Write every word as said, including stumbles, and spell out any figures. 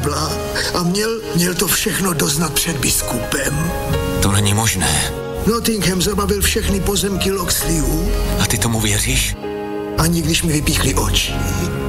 ďábla a měl, měl to všechno doznat před biskupem. To není možné. Nottingham zabavil všechny pozemky Locksleyů. A ty tomu věříš? Ani když mi vypíchli oči.